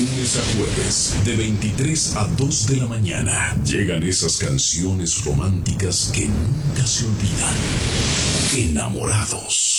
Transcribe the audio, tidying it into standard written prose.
lunes a jueves, de 23 a 2 de la mañana, llegan esas canciones románticas que nunca se olvidan. Enamorados.